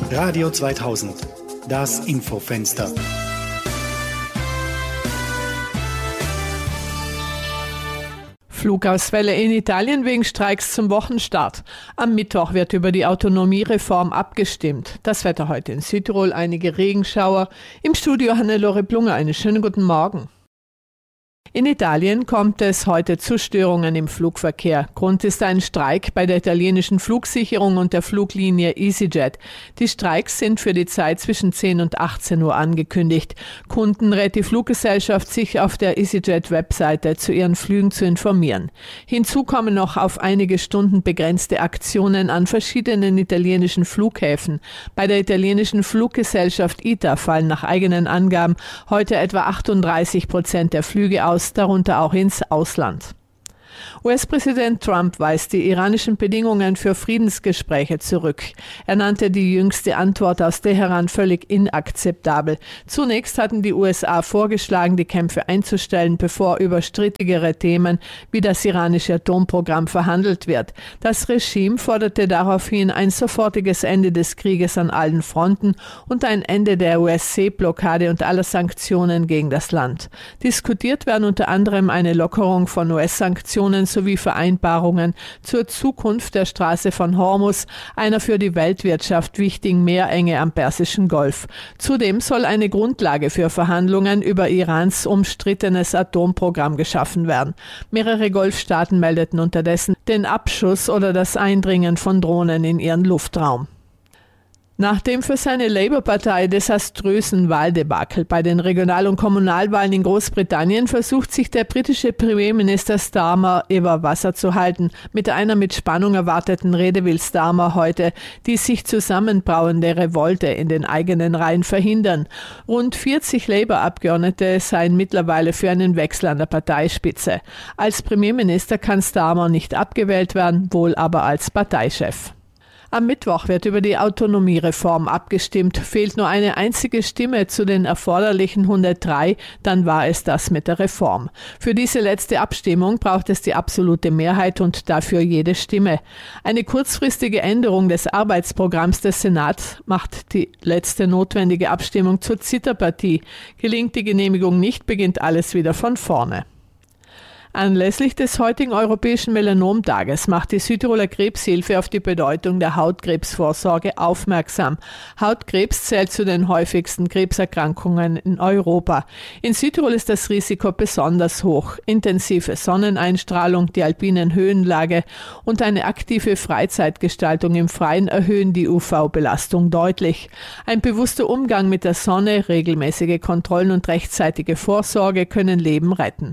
Radio 2000, das Infofenster. Flugausfälle in Italien wegen Streiks zum Wochenstart. Am Mittwoch wird über die Autonomiereform abgestimmt. Das Wetter heute in Südtirol, einige Regenschauer. Im Studio Hannelore Blunger, einen schönen guten Morgen. In Italien kommt es heute zu Störungen im Flugverkehr. Grund ist ein Streik bei der italienischen Flugsicherung und der Fluglinie EasyJet. Die Streiks sind für die Zeit zwischen 10 und 18 Uhr angekündigt. Kunden rät die Fluggesellschaft, sich auf der EasyJet-Webseite zu ihren Flügen zu informieren. Hinzu kommen noch auf einige Stunden begrenzte Aktionen an verschiedenen italienischen Flughäfen. Bei der italienischen Fluggesellschaft ITA fallen nach eigenen Angaben heute etwa 38% der Flüge aus, darunter auch ins Ausland. US-Präsident Trump weist die iranischen Bedingungen für Friedensgespräche zurück. Er nannte die jüngste Antwort aus Teheran völlig inakzeptabel. Zunächst hatten die USA vorgeschlagen, die Kämpfe einzustellen, bevor über strittigere Themen wie das iranische Atomprogramm verhandelt wird. Das Regime forderte daraufhin ein sofortiges Ende des Krieges an allen Fronten und ein Ende der US-Seeblockade und aller Sanktionen gegen das Land. Diskutiert werden unter anderem eine Lockerung von US-Sanktionen sowie Vereinbarungen zur Zukunft der Straße von Hormuz, einer für die Weltwirtschaft wichtigen Meerenge am Persischen Golf. Zudem soll eine Grundlage für Verhandlungen über Irans umstrittenes Atomprogramm geschaffen werden. Mehrere Golfstaaten meldeten unterdessen den Abschuss oder das Eindringen von Drohnen in ihren Luftraum. Nach dem für seine Labour-Partei desaströsen Wahldebakel bei den Regional- und Kommunalwahlen in Großbritannien versucht sich der britische Premierminister Starmer über Wasser zu halten. Mit einer mit Spannung erwarteten Rede will Starmer heute die sich zusammenbrauende Revolte in den eigenen Reihen verhindern. Rund 40 Labour-Abgeordnete seien mittlerweile für einen Wechsel an der Parteispitze. Als Premierminister kann Starmer nicht abgewählt werden, wohl aber als Parteichef. Am Mittwoch wird über die Autonomiereform abgestimmt. Fehlt nur eine einzige Stimme zu den erforderlichen 103, dann war es das mit der Reform. Für diese letzte Abstimmung braucht es die absolute Mehrheit und dafür jede Stimme. Eine kurzfristige Änderung des Arbeitsprogramms des Senats macht die letzte notwendige Abstimmung zur Zitterpartie. Gelingt die Genehmigung nicht, beginnt alles wieder von vorne. Anlässlich des heutigen Europäischen Melanomtages macht die Südtiroler Krebshilfe auf die Bedeutung der Hautkrebsvorsorge aufmerksam. Hautkrebs zählt zu den häufigsten Krebserkrankungen in Europa. In Südtirol ist das Risiko besonders hoch. Intensive Sonneneinstrahlung, die alpinen Höhenlage und eine aktive Freizeitgestaltung im Freien erhöhen die UV-Belastung deutlich. Ein bewusster Umgang mit der Sonne, regelmäßige Kontrollen und rechtzeitige Vorsorge können Leben retten.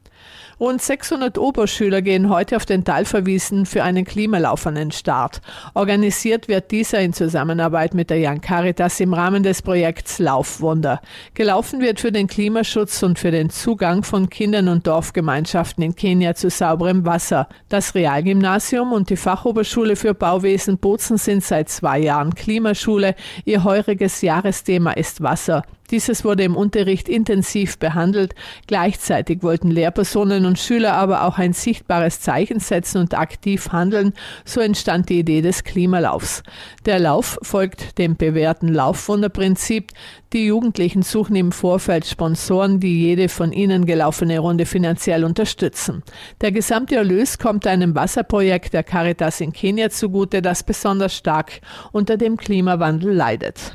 Rund 600 Oberschüler gehen heute auf den Talverwiesen für einen Klimalauf an den Start. Organisiert wird dieser in Zusammenarbeit mit der Young Caritas im Rahmen des Projekts Laufwunder. Gelaufen wird für den Klimaschutz und für den Zugang von Kindern und Dorfgemeinschaften in Kenia zu sauberem Wasser. Das Realgymnasium und die Fachoberschule für Bauwesen Bozen sind seit 2 Jahren Klimaschule. Ihr heuriges Jahresthema ist Wasser. Dieses wurde im Unterricht intensiv behandelt. Gleichzeitig wollten Lehrpersonen und Schüler aber auch ein sichtbares Zeichen setzen und aktiv handeln. So entstand die Idee des Klimalaufs. Der Lauf folgt dem bewährten Laufwunderprinzip. Die Jugendlichen suchen im Vorfeld Sponsoren, die jede von ihnen gelaufene Runde finanziell unterstützen. Der gesamte Erlös kommt einem Wasserprojekt der Caritas in Kenia zugute, das besonders stark unter dem Klimawandel leidet.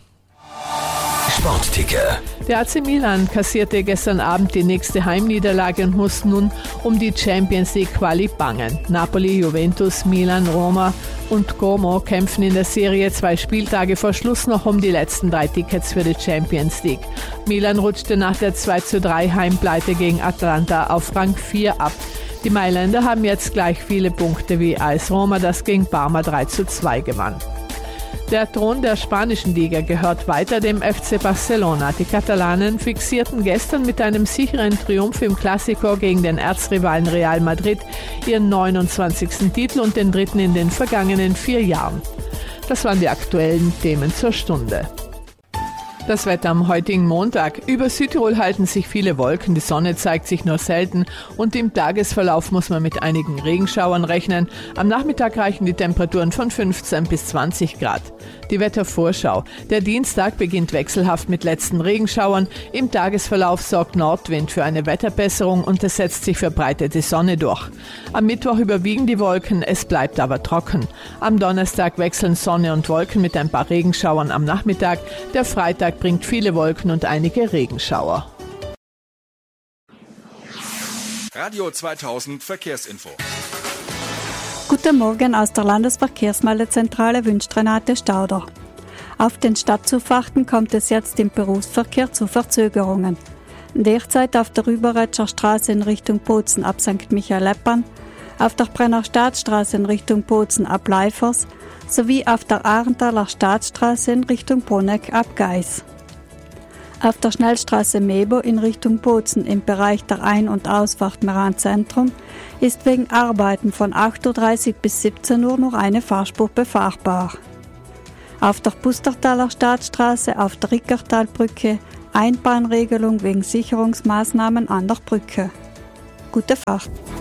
Sportticker. Der AC Milan kassierte gestern Abend die nächste Heimniederlage und muss nun um die Champions League Quali bangen. Napoli, Juventus, Milan, Roma und Como kämpfen in der Serie 2 Spieltage vor Schluss noch um die letzten 3 Tickets für die Champions League. Milan rutschte nach der 2:3 Heimpleite gegen Atalanta auf Rang 4 ab. Die Mailänder haben jetzt gleich viele Punkte wie AS Roma, das gegen Parma 3:2 gewann. Der Thron der spanischen Liga gehört weiter dem FC Barcelona. Die Katalanen fixierten gestern mit einem sicheren Triumph im Clásico gegen den Erzrivalen Real Madrid ihren 29. Titel und den 3. in den vergangenen 4 Jahren. Das waren die aktuellen Themen zur Stunde. Das Wetter am heutigen Montag. Über Südtirol halten sich viele Wolken, die Sonne zeigt sich nur selten und im Tagesverlauf muss man mit einigen Regenschauern rechnen. Am Nachmittag reichen die Temperaturen von 15 bis 20 Grad. Die Wettervorschau. Der Dienstag beginnt wechselhaft mit letzten Regenschauern. Im Tagesverlauf sorgt Nordwind für eine Wetterbesserung und es setzt sich verbreitete Sonne durch. Am Mittwoch überwiegen die Wolken, es bleibt aber trocken. Am Donnerstag wechseln Sonne und Wolken mit ein paar Regenschauern am Nachmittag. Der Freitag bringt viele Wolken und einige Regenschauer. Radio 2000 Verkehrsinfo. Guten Morgen aus der Landesverkehrsmeldezentrale wünscht Renate Stauder. Auf den Stadtzufahrten kommt es jetzt im Berufsverkehr zu Verzögerungen. Derzeit auf der Überretscher Straße in Richtung Bozen ab St. Michael-Eppern, auf der Brenner Staatsstraße in Richtung Bozen ab Leifers sowie auf der Arentaler Staatsstraße in Richtung Bruneck ab Geis. Auf der Schnellstraße Mebo in Richtung Bozen im Bereich der Ein- und Ausfahrt Meran Zentrum ist wegen Arbeiten von 8.30 Uhr bis 17 Uhr nur eine Fahrspur befahrbar. Auf der Pustertaler Staatsstraße auf der Rickertalbrücke Einbahnregelung wegen Sicherungsmaßnahmen an der Brücke. Gute Fahrt!